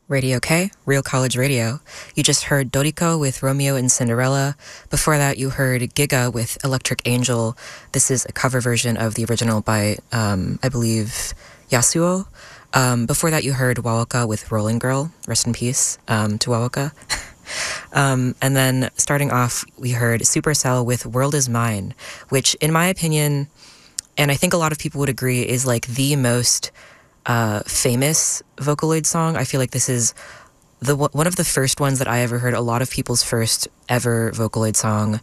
Radio K, Real College Radio. You just heard Doriko with Romeo and Cinderella. Before that, you heard Giga with Electric Angel. This is a cover version of the original by, I believe, Yasuo. Before that, you heard Wawaka with Rolling Girl. Rest in peace to Wawaka. And then starting off, we heard Supercell with World Is Mine, which, in my opinion, and I think a lot of people would agree, is like the most famous Vocaloid song. I feel like this is one of the first ones that I ever heard. A lot of people's first ever Vocaloid song.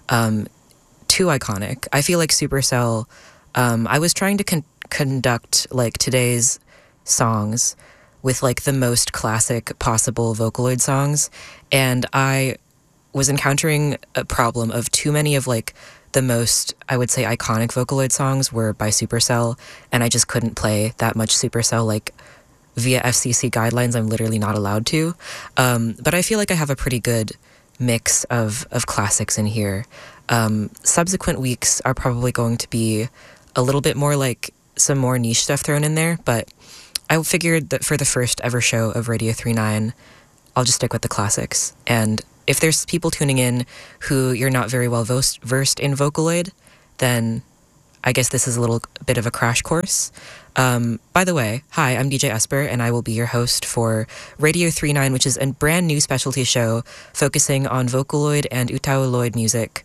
Too iconic. I feel like Supercell. I was trying to conduct like today's songs with like the most classic possible Vocaloid songs, and I was encountering a problem of too many of like the most, I would say, iconic Vocaloid songs were by Supercell, and I just couldn't play that much Supercell. Like, via FCC guidelines, I'm literally not allowed to. But I feel like I have a pretty good mix of classics in here. Subsequent weeks are probably going to be a little bit more like some more niche stuff thrown in there, but I figured that for the first ever show of Radio 39, I'll just stick with the classics. And if there's people tuning in who you're not very well versed in Vocaloid, then I guess this is a little bit of a crash course. By the way, hi, I'm DJ Esper, and I will be your host for Radio 39, which is a brand new specialty show focusing on Vocaloid and Utaoloid music.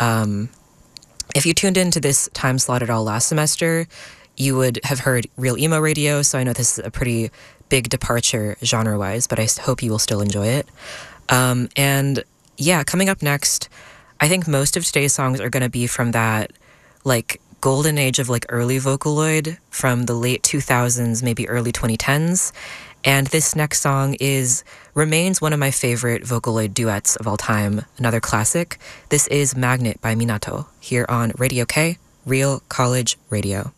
If you tuned into this time slot at all last semester, you would have heard Real Emo Radio, so I know this is a pretty big departure genre-wise, but I hope you will still enjoy it. And yeah, coming up next, I think most of today's songs are going to be from that like golden age of like early Vocaloid from the late 2000s, maybe early 2010s. And this next song remains one of my favorite Vocaloid duets of all time, another classic. This is Magnet by Minato here on Radio K, Real College Radio.